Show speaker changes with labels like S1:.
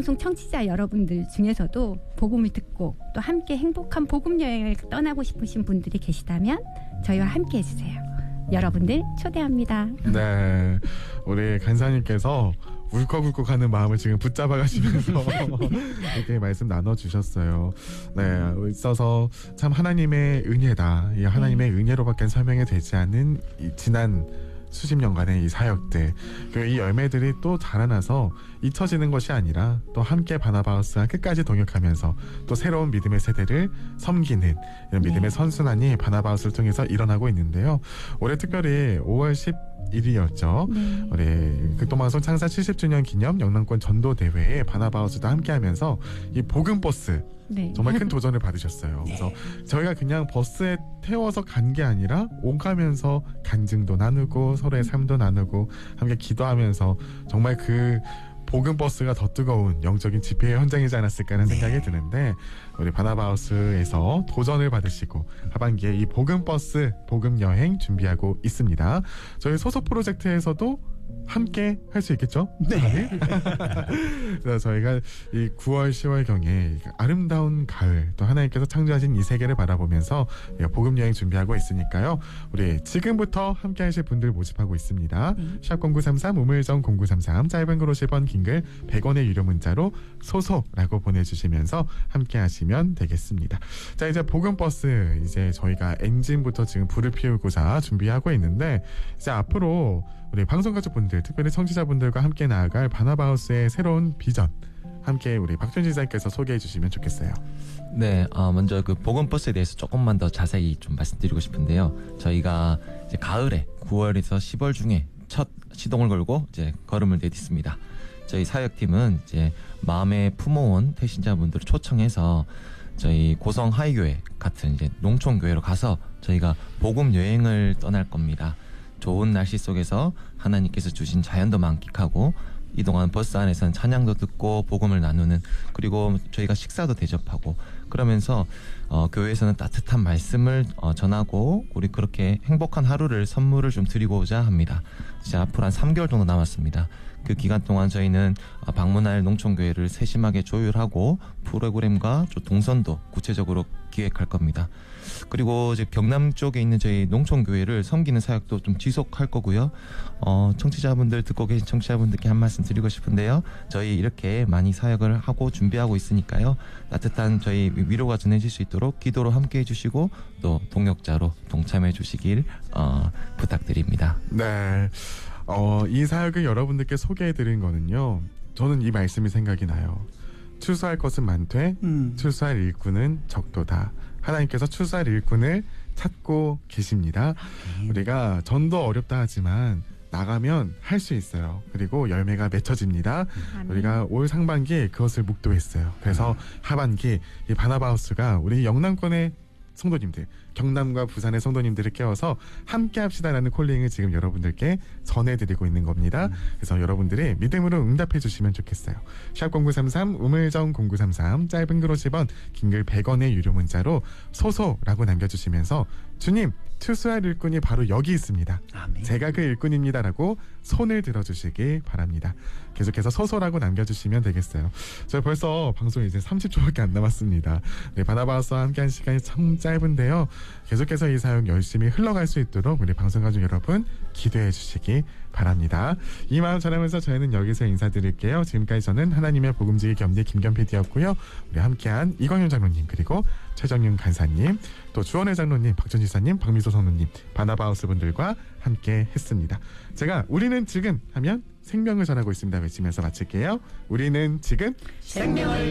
S1: 복음방송 청취자 여러분들 중에서도 복음을 듣고 또 함께 행복한 복음 여행을 떠나고 싶으신 분들이 계시다면 저희와 함께 해주세요. 여러분들 초대합니다.
S2: 네, 우리 간사님께서 울컥울컥하는 마음을 지금 붙잡아가시면서 이렇게 말씀 나눠주셨어요. 네, 있어서 참 하나님의 은혜다. 이 하나님의 은혜로밖에 설명이 되지 않는 이 지난 수십 년간의 이 사역들, 그리고 이 열매들이 또 자라나서 잊혀지는 것이 아니라 또 함께 바나바우스와 끝까지 동역하면서 또 새로운 믿음의 세대를 섬기는 이런 믿음의 선순환이 바나바우스를 통해서 일어나고 있는데요. 올해 특별히 5월 11일이었죠. 우리 극동방송 창사 70주년 기념 영남권 전도대회에 바나바우스도 함께하면서 이 복음버스 정말 큰 도전을 받으셨어요. 그래서 저희가 그냥 버스에 태워서 간 게 아니라 오가면서 간증도 나누고 서로의 삶도 나누고 함께 기도하면서 정말 그 복음버스가 더 뜨거운 영적인 집회의 현장이지 않았을까 하는 생각이 드는데, 우리 바나바우스에서 도전을 받으시고 하반기에 이 복음버스 복음여행 준비하고 있습니다. 저희 소속 프로젝트에서도 함께 할 수 있겠죠? 네. 그래서 저희가 이 9월, 10월경에 아름다운 가을, 또 하나님께서 창조하신 이 세계를 바라보면서 복음 여행 준비하고 있으니까요. 우리 지금부터 함께 하실 분들 모집하고 있습니다. 샵 0933, 우물정 0933, 짧은 글 50원, 긴 글 100원의 유료 문자로 소소라고 보내주시면서 함께 하시면 되겠습니다. 자, 이제 복음버스, 이제 저희가 엔진부터 지금 불을 피우고자 준비하고 있는데, 이제 앞으로 우리 방송가족분들, 특별히 청취자분들과 함께 나아갈 바나바우스의 새로운 비전, 함께 우리 박준지 지사님께서 소개해 주시면 좋겠어요.
S3: 네, 먼저 그 복음버스에 대해서 조금만 더 자세히 좀 말씀드리고 싶은데요. 저희가 이제 가을에 9월에서 10월 중에 첫 시동을 걸고 이제 걸음을 내딛습니다. 저희 사역팀은 이제 마음의 품어온 태신자분들을 초청해서 저희 고성 하이교회 같은 이제 농촌교회로 가서 저희가 복음 여행을 떠날 겁니다. 좋은 날씨 속에서 하나님께서 주신 자연도 만끽하고 이동안 버스 안에서는 찬양도 듣고 복음을 나누는, 그리고 저희가 식사도 대접하고 그러면서 교회에서는 따뜻한 말씀을 전하고 우리 그렇게 행복한 하루를 선물을 좀 드리고자 합니다. 이제 앞으로 한 3개월 정도 남았습니다. 그 기간 동안 저희는 방문할 농촌교회를 세심하게 조율하고 프로그램과 동선도 구체적으로 기획할 겁니다. 그리고 이제 경남 쪽에 있는 저희 농촌교회를 섬기는 사역도 좀 지속할 거고요. 청취자분들, 듣고 계신 청취자분들께 한 말씀 드리고 싶은데요. 저희 이렇게 많이 사역을 하고 준비하고 있으니까요. 따뜻한 저희 위로가 전해질 수 있도록 기도로 함께 해주시고 또 동역자로 동참해 주시길 부탁드립니다.
S2: 네. 이 사역을 여러분들께 소개해드린 거는요, 저는 이 말씀이 생각이 나요. 추수할 것은 많되 추수할 일꾼은 적도다. 하나님께서 추수할 일꾼을 찾고 계십니다. 우리가 전도 어렵다 하지만 나가면 할 수 있어요. 그리고 열매가 맺혀집니다. 우리가 올 상반기에 그것을 목도했어요. 그래서 하반기 이 바나바우스가 우리 영남권의 성도님들, 경남과 부산의 성도님들을 깨워서 함께 합시다라는 콜링을 지금 여러분들께 전해드리고 있는 겁니다. 그래서 여러분들이 믿음으로 응답해 주시면 좋겠어요. 샵 0933, 우물정 0933, 짧은 글 50원, 긴 글 100원의 유료 문자로 소소라고 남겨주시면서 주님, 추수할 일꾼이 바로 여기 있습니다. 아멘. 제가 그 일꾼입니다라고 손을 들어주시길 바랍니다. 계속해서 소소라고 남겨주시면 되겠어요. 저희 벌써 방송 이제 30초밖에 안 남았습니다. 네, 바나바우스와 함께한 시간이 참 짧은데요. 계속해서 이 사역 열심히 흘러갈 수 있도록 우리 방송가족 여러분 기도해 주시기 바랍니다. 이 마음 전하면서 저희는 여기서 인사드릴게요. 지금까지 저는 하나님의 복음지기 겸리 김견 PD였고요. 우리 함께한 이광윤 장로님, 그리고 최정윤 간사님, 또 주원회 장로님, 박준지사님, 박미소 성도님, 바나바우스 분들과 함께 했습니다. 제가 우리는 지금 하면 생명을 전하고 있습니다 외치면서 마칠게요. 우리는 지금 생명을